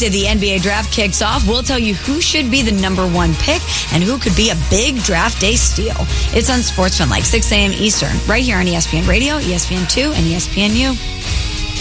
Tuesday, the NBA draft kicks off. We'll tell you who should be the number one pick and who could be a big draft day steal. It's on Sportsman Like 6 a.m. Eastern, right here on ESPN Radio, ESPN2, and ESPNU.